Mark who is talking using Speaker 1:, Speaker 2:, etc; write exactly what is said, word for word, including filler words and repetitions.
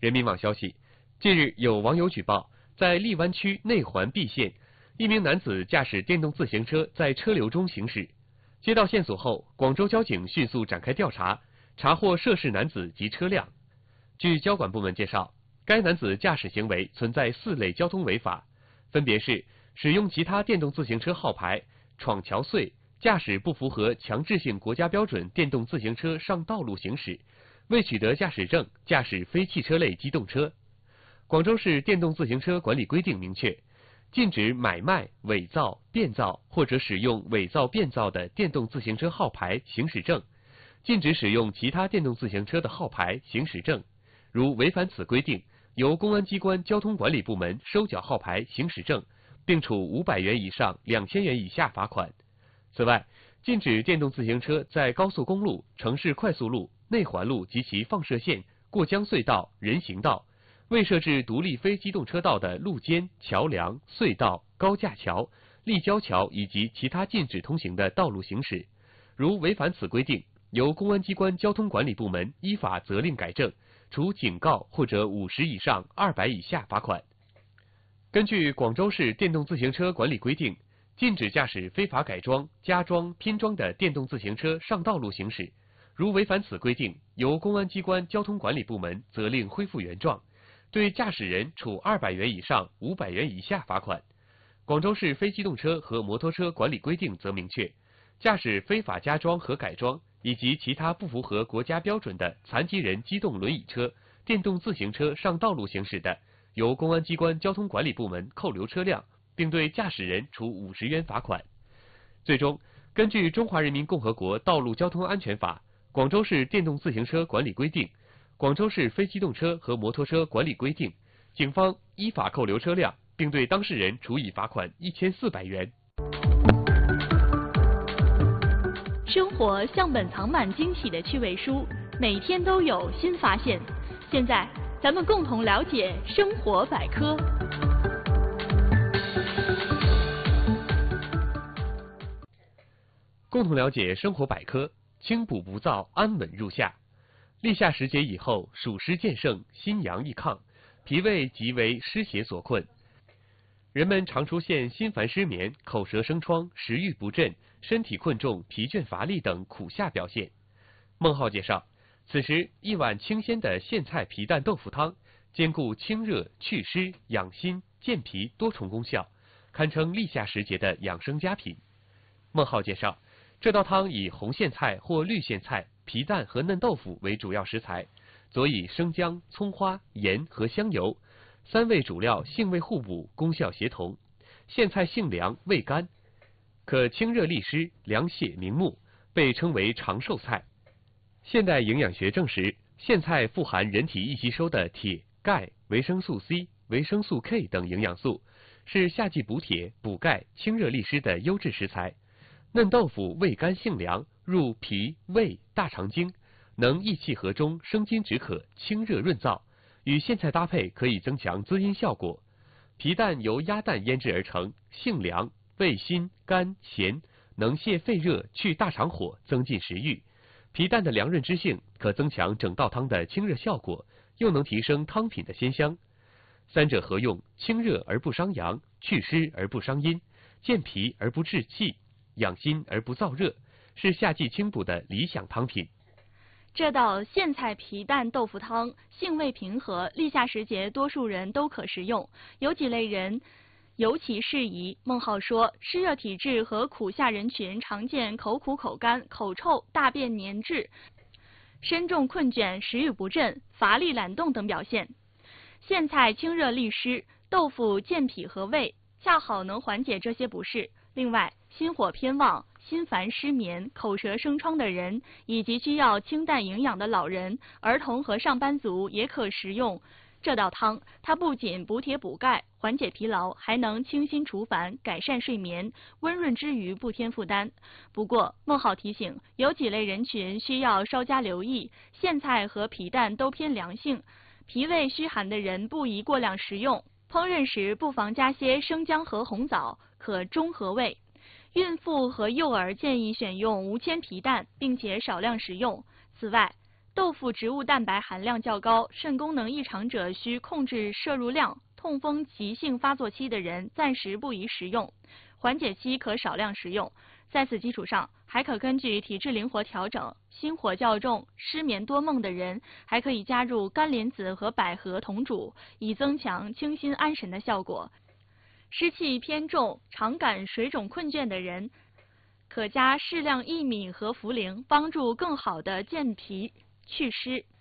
Speaker 1: 人民网消息，近日有网友举报，在荔湾区内环毕县，一名男子驾驶电动自行车在车流中行驶。接到线索后，广州交警迅速展开调查，查获涉事男子及车辆。据交管部门介绍，该男子驾驶行为存在四类交通违法，分别是使用其他电动自行车号牌、闯桥隧、驾驶不符合强制性国家标准电动自行车上道路行驶、未取得驾驶证驾驶非汽车类机动车。广州市电动自行车管理规定明确，禁止买卖、伪造、变造或者使用伪造、变造的电动自行车号牌、行驶证，禁止使用其他电动自行车的号牌、行驶证。如违反此规定，由公安机关交通管理部门收缴号牌、行驶证，并处五百元以上两千元以下罚款。此外，禁止电动自行车在高速公路、城市快速路、内环路及其放射线、过江隧道、人行道、未设置独立非机动车道的路肩、桥梁、隧道、高架桥、立交桥以及其他禁止通行的道路行驶。如违反此规定，由公安机关交通管理部门依法责令改正，处警告或者五十以上二百以下罚款。根据广州市电动自行车管理规定，禁止驾驶非法改装、加装、拼装的电动自行车上道路行驶。如违反此规定，由公安机关交通管理部门责令恢复原状，对驾驶人处二百元以上五百元以下罚款。广州市非机动车和摩托车管理规定则明确，驾驶非法加装和改装以及其他不符合国家标准的残疾人机动轮椅车、电动自行车上道路行驶的，由公安机关交通管理部门扣留车辆，并对驾驶人处五十元罚款。最终，根据《中华人民共和国道路交通安全法》、广州市电动自行车管理规定、广州市非机动车和摩托车管理规定，警方依法扣留车辆，并对当事人处以罚款一千四百元。
Speaker 2: 生活像本藏满惊喜的趣味书，每天都有新发现。现在，咱们共同了解生活百科。
Speaker 1: 共同了解生活百科，清补不燥，安稳入夏。立夏时节以后，暑湿渐盛，心阳易亢，脾胃即为湿邪所困。人们常出现心烦失眠、口舌生疮、食欲不振、身体困重、疲倦乏力等苦夏表现。孟浩介绍，此时一碗清鲜的苋菜皮蛋豆腐汤，兼顾清热、祛湿、养心、健脾多重功效，堪称立夏时节的养生佳品。孟浩介绍，这道汤以红苋菜或绿苋菜、皮蛋和嫩豆腐为主要食材，佐以生姜、葱花、盐和香油。三味主料性味互补，功效协同。苋菜性凉，味甘，可清热利湿、凉血明目，被称为长寿菜。现代营养学证实，苋菜富含人体易吸收的铁、钙、维生素 C、维生素 K 等营养素，是夏季补铁、补钙、清热利湿的优质食材。嫩豆腐味甘性凉，入脾、胃、大肠经，能益气和中、生津止渴、清热润燥。与苋菜搭配可以增强滋阴效果。皮蛋由鸭蛋腌制而成，性凉，味辛甘咸，能泻肺热、去大肠火、增进食欲。皮蛋的凉润之性可增强整道汤的清热效果，又能提升汤品的鲜香。三者合用，清热而不伤阳，祛湿而不伤阴，健脾而不滞气，养心而不燥热，是夏季清补的理想汤品。
Speaker 2: 这道苋菜皮蛋豆腐汤性味平和，立夏时节多数人都可食用，有几类人尤其适宜。孟浩说，湿热体质和苦夏人群常见口苦、口干、口臭、大便粘滞、身重困倦、食欲不振、乏力懒动等表现。苋菜清热利湿，豆腐健脾和胃，恰好能缓解这些不适。另外，心火偏旺、心烦失眠、口舌生疮的人，以及需要清淡营养的老人、儿童和上班族也可食用这道汤。它不仅补铁补钙、缓解疲劳，还能清心除烦、改善睡眠，温润之余不添负担。不过，孟浩提醒，有几类人群需要稍加留意，苋菜和皮蛋都偏凉性，脾胃虚寒的人不宜过量食用。烹饪时不妨加些生姜和红枣，可中和胃。孕妇和幼儿建议选用无铅皮蛋，并且少量食用。此外， 豆腐植物蛋白含量较高，肾功能异常者需控制摄入量。痛风急性发作期的人暂时不宜食用，缓解期可少量食用。在此基础上，还可根据体质灵活调整。心火较重、失眠多梦的人，还可以加入甘莲子和百合同煮，以增强清心安神的效果。湿气偏重、常感水肿困倦的人，可加适量薏米和茯苓，帮助更好的健脾祛湿。